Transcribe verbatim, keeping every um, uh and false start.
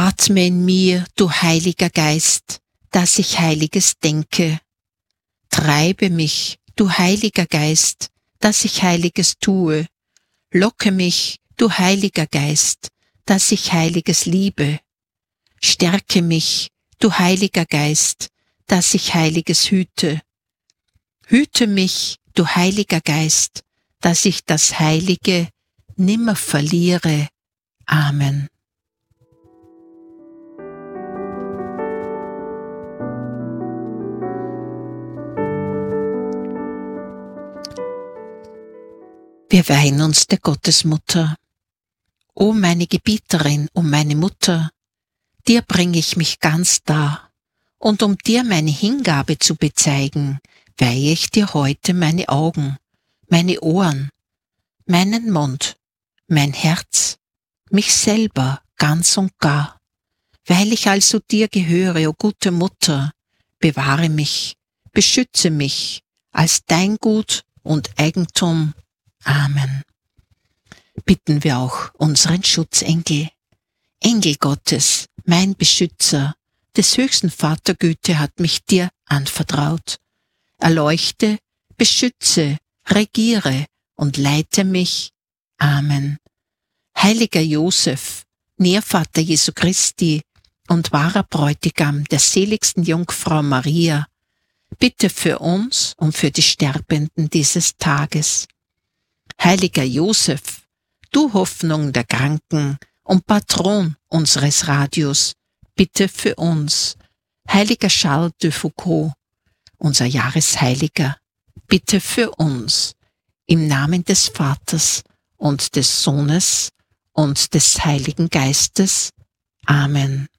Atme in mir, du Heiliger Geist, dass ich Heiliges denke. Treibe mich, du Heiliger Geist, dass ich Heiliges tue. Locke mich, du Heiliger Geist, dass ich Heiliges liebe. Stärke mich, du Heiliger Geist, dass ich Heiliges hüte. Hüte mich, du Heiliger Geist, dass ich das Heilige nimmer verliere. Amen. Wir weihen uns der Gottesmutter. O meine Gebieterin, o meine Mutter, dir bringe ich mich ganz dar, und um dir meine Hingabe zu bezeigen, weihe ich dir heute meine Augen, meine Ohren, meinen Mund, mein Herz, mich selber ganz und gar. Weil ich also dir gehöre, o gute Mutter, bewahre mich, beschütze mich als dein Gut und Eigentum. Amen. Bitten wir auch unseren Schutzengel. Engel Gottes, mein Beschützer, des höchsten Vatergüte hat mich dir anvertraut. Erleuchte, beschütze, regiere und leite mich. Amen. Heiliger Josef, Nährvater Jesu Christi und wahrer Bräutigam der seligsten Jungfrau Maria, bitte für uns und für die Sterbenden dieses Tages. Heiliger Josef, du Hoffnung der Kranken und Patron unseres Radios, bitte für uns. Heiliger Charles de Foucault, unser Jahresheiliger, bitte für uns. Im Namen des Vaters und des Sohnes und des Heiligen Geistes. Amen.